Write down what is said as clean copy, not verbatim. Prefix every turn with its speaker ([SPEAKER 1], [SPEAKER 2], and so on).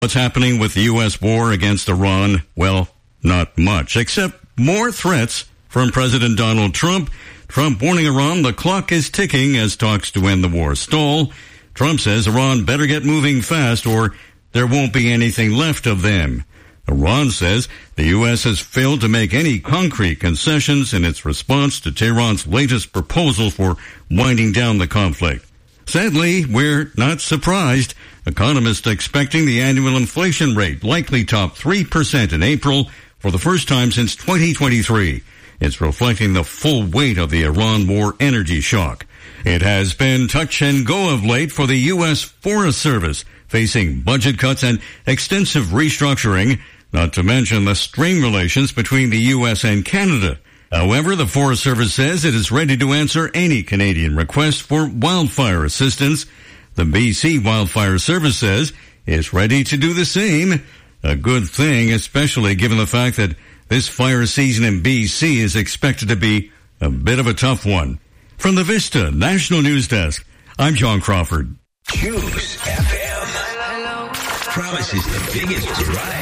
[SPEAKER 1] What's happening with the U.S. war against Iran? Well, not much, except more threats from President Donald Trump. Trump warning Iran the clock is ticking as talks to end the war stall. Trump says Iran better get moving fast or there won't be anything left of them. Iran says the U.S. has failed to make any concrete concessions in its response to Tehran's latest proposal for winding down the conflict. Sadly, we're not surprised. Economists expecting the annual inflation rate likely top 3% in April for the first time since 2023. It's reflecting the full weight of the Iran war energy shock. It has been touch and go of late for the U.S. Forest Service, facing budget cuts and extensive restructuring, not to mention the strained relations between the U.S. and Canada. However, the Forest Service says it is ready to answer any Canadian request for wildfire assistance. The BC Wildfire Service says it's ready to do the same. A good thing, especially given the fact that this fire season in BC is expected to be a bit of a tough one. From the Vista National News Desk, I'm John Crawford.
[SPEAKER 2] Choose FM. Promises the biggest variety.